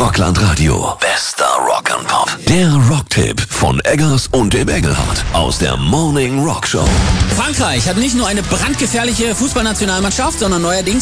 Rockland Radio. Bester Rock'n'Pop. Der Rocktipp von Eggers und dem Engelhardt aus der Morning Rock Show. Frankreich hat nicht nur eine brandgefährliche Fußballnationalmannschaft, sondern neuerdings